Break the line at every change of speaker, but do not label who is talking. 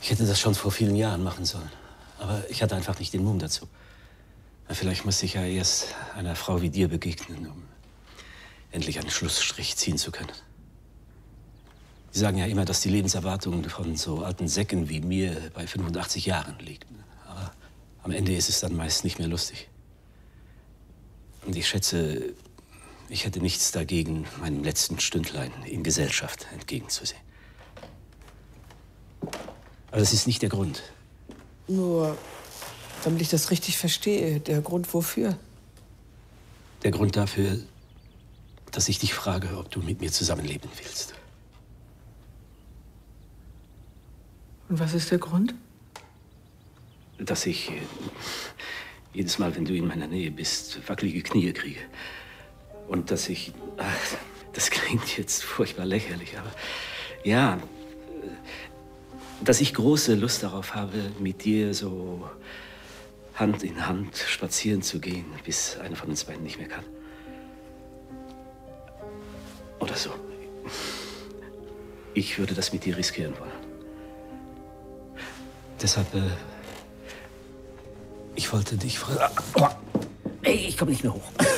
Ich hätte das schon vor vielen Jahren machen sollen. Aber ich hatte einfach nicht den Mumm dazu. Vielleicht musste ich ja erst einer Frau wie dir begegnen, um endlich einen Schlussstrich ziehen zu können. Sie sagen ja immer, dass die Lebenserwartung von so alten Säcken wie mir bei 85 Jahren liegt. Aber am Ende ist es dann meist nicht mehr lustig. Und ich schätze, ich hätte nichts dagegen, meinem letzten Stündlein in Gesellschaft entgegenzusehen. Aber das ist nicht der Grund.
Nur, damit ich das richtig verstehe, der Grund wofür?
Der Grund dafür, dass ich dich frage, ob du mit mir zusammenleben willst.
Und was ist der Grund?
Dass ich jedes Mal, wenn du in meiner Nähe bist, wackelige Knie kriege. Und dass ich... Ach, das klingt jetzt furchtbar lächerlich, aber... Ja, dass ich große Lust darauf habe, mit dir so Hand in Hand spazieren zu gehen, bis einer von uns beiden nicht mehr kann. Oder so. Ich würde das mit dir riskieren wollen. Deshalb, ich wollte dich fragen...
Oh. Ey, ich komme nicht mehr hoch.